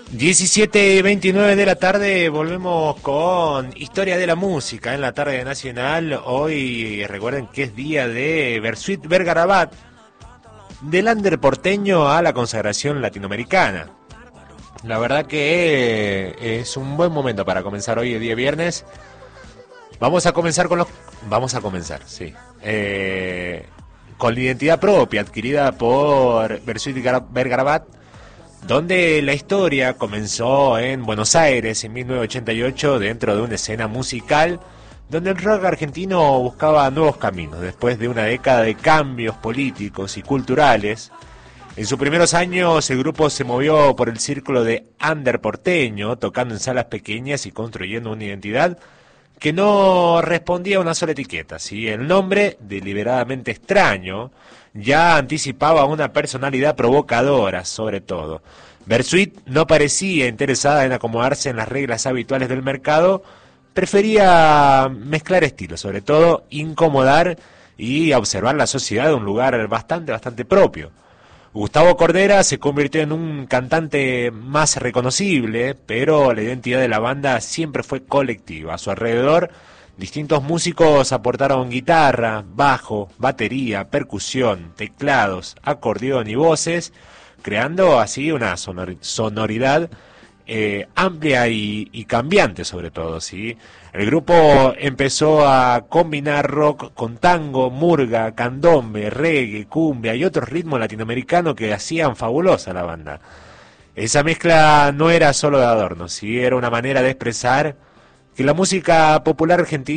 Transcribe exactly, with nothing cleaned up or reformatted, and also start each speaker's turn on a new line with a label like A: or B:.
A: diecisiete y veintinueve de la tarde, volvemos con Historia de la Música en la tarde nacional. Hoy recuerden que es día de Bersuit Vergarabat, del under porteño a la consagración latinoamericana. La verdad que es un buen momento para comenzar hoy, el día viernes. Vamos a comenzar con los... Vamos a comenzar, sí. Eh, con la identidad propia adquirida por Bersuit Vergarabat, donde la historia comenzó en Buenos Aires en mil novecientos ochenta y ocho dentro de una escena musical donde el rock argentino buscaba nuevos caminos después de una década de cambios políticos y culturales. En sus primeros años el grupo se movió por el círculo de under porteño, tocando en salas pequeñas y construyendo una identidad que no respondía a una sola etiqueta, ¿sí? El nombre, deliberadamente extraño, ya anticipaba una personalidad provocadora, sobre todo. Bersuit no parecía interesada en acomodarse en las reglas habituales del mercado, prefería mezclar estilos, sobre todo incomodar y observar la sociedad de un lugar bastante, bastante propio. Gustavo Cordera se convirtió en un cantante más reconocible, pero la identidad de la banda siempre fue colectiva. A su alrededor, distintos músicos aportaron guitarra, bajo, batería, percusión, teclados, acordeón y voces, creando así una sonor- sonoridad eh, amplia y, y cambiante sobre todo, ¿sí? El grupo empezó a combinar rock con tango, murga, candombe, reggae, cumbia y otros ritmos latinoamericanos que hacían fabulosa la banda. Esa mezcla no era solo de adorno, ¿sí? Era una manera de expresar que la música popular argentina